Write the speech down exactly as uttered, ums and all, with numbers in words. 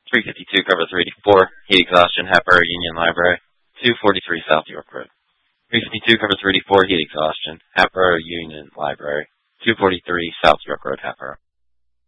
three fifty-two, cover three eighty-four, heat exhaustion, Hatboro Union Library, two forty-three South York Road. three fifty-two, cover three eighty-four, heat exhaustion, Hatboro Union Library, two forty-three South York Road, Hatboro.